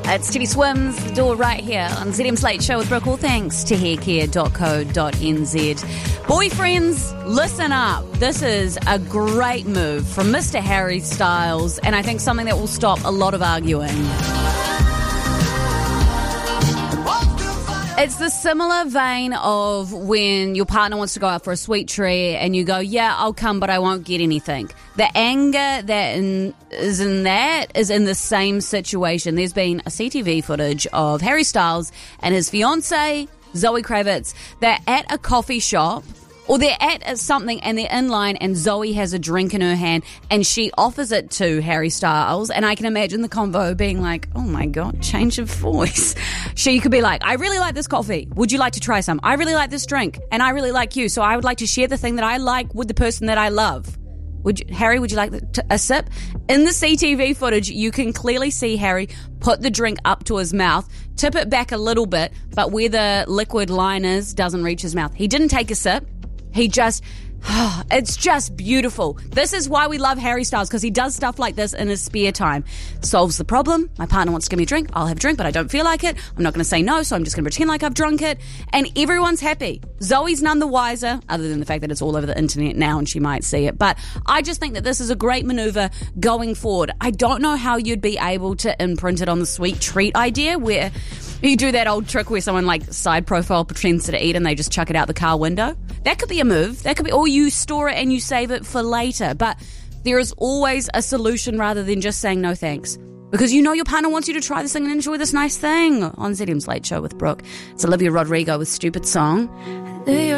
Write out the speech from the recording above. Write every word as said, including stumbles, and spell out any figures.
It's Teddy Swims, the door right here on Z M Slate Show with Brooke. All thanks to haircare dot co dot n z. Boyfriends, listen up. This is a great move from Mister Harry Styles, and I think something that will stop a lot of arguing. It's the similar vein of when your partner wants to go out for a sweet treat and you go, yeah, I'll come, but I won't get anything. The anger that in, is in that is in the same situation. There's been a C T V footage of Harry Styles and his fiancée, Zoe Kravitz. They're at a coffee shop. Or they're at something and they're in line and Zoe has a drink in her hand and she offers it to Harry Styles. And I can imagine the convo being like, oh my God, change of voice. She could be like, I really like this coffee. Would you like to try some? I really like this drink and I really like you. So I would like to share the thing that I like with the person that I love. Would you, Harry, would you like a sip? In the C T V footage, you can clearly see Harry put the drink up to his mouth, tip it back a little bit, but where the liquid line is doesn't reach his mouth. He didn't take a sip. He just, oh, it's just beautiful. This is why we love Harry Styles, because he does stuff like this in his spare time. Solves the problem. My partner wants to give me a drink. I'll have a drink, but I don't feel like it. I'm not going to say no, so I'm just going to pretend like I've drunk it. And everyone's happy. Zoe's none the wiser, other than the fact that it's all over the internet now and she might see it. But I just think that this is a great maneuver going forward. I don't know how you'd be able to imprint it on the sweet treat idea where you do that old trick where someone like side profile pretends to eat and they just chuck it out the car window. That could be a move. That could be, or you store it and you save it for later. But there is always a solution rather than just saying no thanks. Because you know your partner wants you to try this thing and enjoy this nice thing. On Z M's Late Show with Brooke. It's Olivia Rodrigo with Stupid Song.